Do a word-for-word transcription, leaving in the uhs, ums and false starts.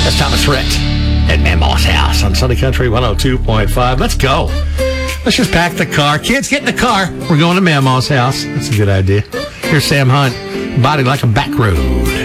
That's Thomas Rhett at Mamaw's house on Sunday Country one oh two point five. Let's go. Let's just pack the car. Kids, get in the car. We're going to Mamaw's house. That's a good idea. Here's Sam Hunt. Body Like a Back Road.